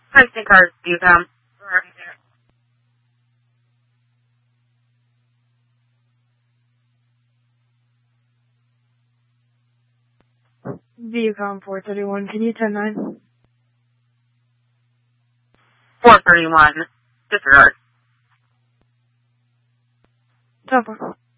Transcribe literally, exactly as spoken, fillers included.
Texting cards, do you come? Viacom four thirty-one, can you ten nine? four thirty-one, disregard. Ten four.